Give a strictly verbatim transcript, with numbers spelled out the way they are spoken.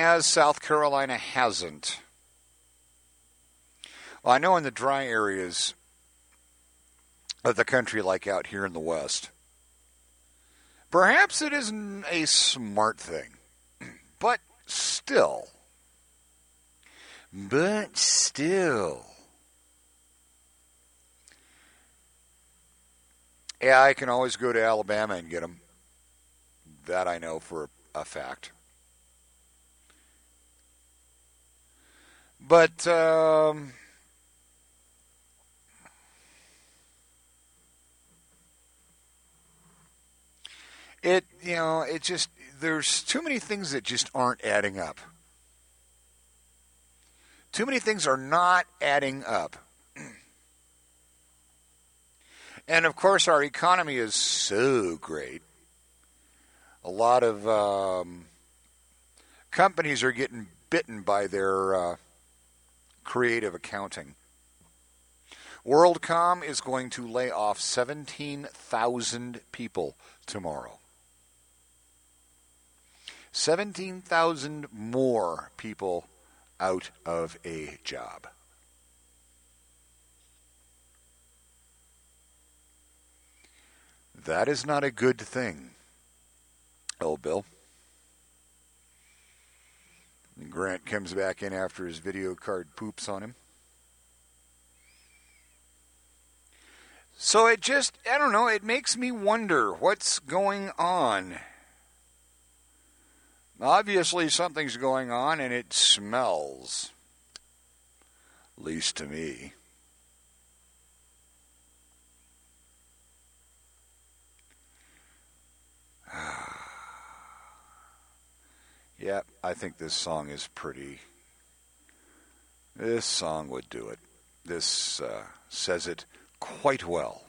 has, South Carolina hasn't. Well, I know in the dry areas of the country, like out here in the West, perhaps it isn't a smart thing, but still, but still, yeah, I can always go to Alabama and get them. That I know for a fact. But um, it, you know, it just, there's too many things that just aren't adding up. Too many things are not adding up. And of course, our economy is so great. A lot of um, companies are getting bitten by their uh, creative accounting. WorldCom is going to lay off seventeen thousand people tomorrow. seventeen thousand more people out of a job. That is not a good thing. Oh, Bill. And Grant comes back in after his video card poops on him. So it just, I don't know, it makes me wonder what's going on. Obviously something's going on and it smells. At least to me. Yeah, I think this song is pretty. This song would do it. This uh, says it quite well.